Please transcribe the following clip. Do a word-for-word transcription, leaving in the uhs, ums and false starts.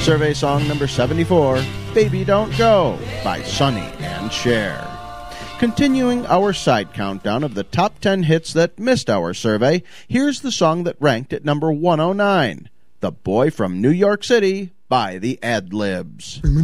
Survey song number seventy-four, Baby Don't Go, by Sonny and Cher. Continuing our side countdown of the top ten hits that missed our survey, here's the song that ranked at number one oh nine, The Boy from New York City, by the Ad-Libs.